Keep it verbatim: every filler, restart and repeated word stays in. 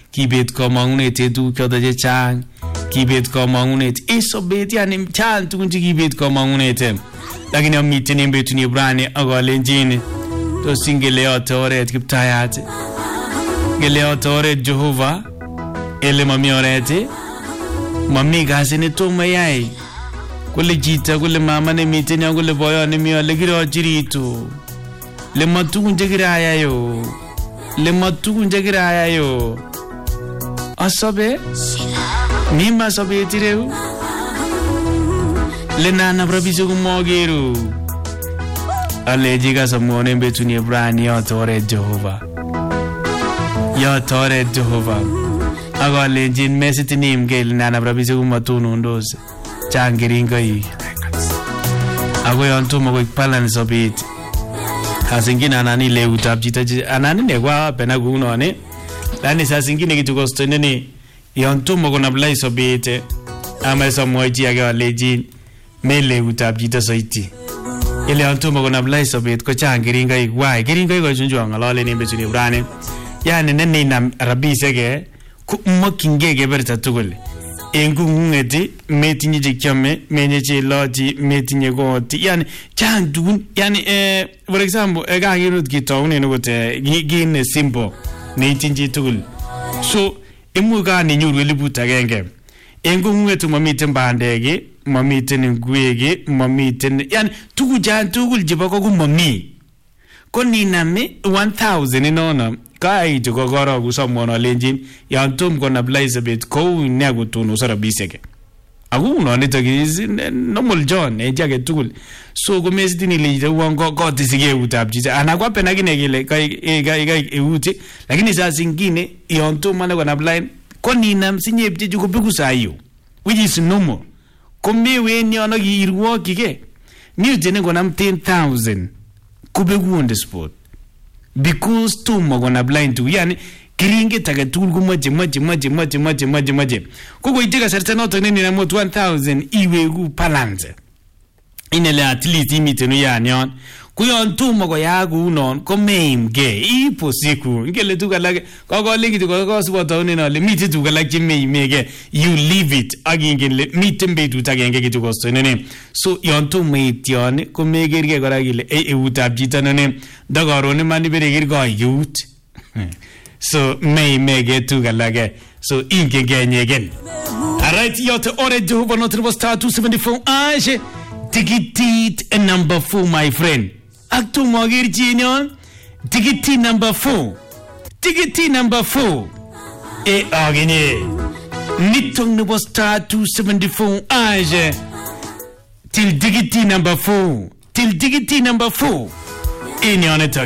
kibet komangunet en tuguk choton chechang, kibet komangunet en sobet, yani chang tugun che kibet komangunet. Lakini amiten en betuni brani akalenjin tos ingele yote oret Kiptayat, ngele yote oret Jehova, ele mami oret, mami kazi ne tomo yai. Kule jita, kule mama ne miten ya, kule boyo ne miyo, le kiro jirito. Le matugun jekiraya yo, le matugun jekiraya yo. Asobe, nima asobe tireu. Le nana prabiso kumogeru. Ale jiga samone betuni brani yote oret Jehova. Yote oret Jehova. Ako ale jin mesitini mgele nana prabiso kumatunu ndose. Changiringa hii. Ako yontumo kwa ikpala sobeti. Hasingine anani le utapjita anani ne kwa pena kuno ne. Lani sasingine kitu kosto nene yontumo kuna blai sobeti. Ama sa moji ya kwa leji mele utapjita soiti. Ile yontumo kuna blai sobeti kwa changiringa hii. Wai kiringa hii kwa chunjua ngalole ni mbechuni urane. Yani nene ina rabisege kumokingege berta tukule. Engu ngungeti metinye jikyame menye cheloji metinye goti yani chandun yani eh for example eh ga girut gitawne no gote gine simple netinje tugul so imuga ni nyuru libuta genge engu ngungeti mamiten bandege mamiten ngwege mamiten yani tugu jan tugul jibako ku mami koni name one thousand inona kai to gogoro gusomono lenjin yantum kona blaze bit ko ne gutunu sarabiseke agu no ne tagi normal john e jage tugul so go mesdini le wango go tisige utapji anakwa pena gine gile kai kai kai euti lakini saa zingine yantum mana kona blind koni nam sinyepje jugo bigusayo which is normal komewe ni ono girwo kike ni jene kona ten thousand kubegu on the spot because too magona blind to yani kiringe taga tool ko maje maje maje maje maje maje maje koko iteka certain not nini na mot one thousand iwe gu balance inele at least imitenu yani on kuyon too mago yagu non ko maim ge ipo siku ngele tuga lage koko ligi tuga ko suboto ni no le miti tuga lage me mege you leave it agin le mitembe tu tagenge gitu ko nene so yon too mate yon ko megerge kora gile e e utabjita nene dagaro ne mani beregir go youth so may mege tuga lage so inge genye gen alright yote ore Jehova no tribo star two seventy-four age ticket number four my friend actu mogir jinyon ticket number four ticket number four e agine nitong no star two seventy-four age till ticket number four till ticket number four in your